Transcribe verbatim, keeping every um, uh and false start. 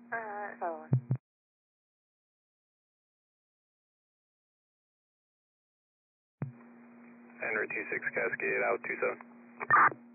Uh, Sutherland. Henry two six Cascade out two seven.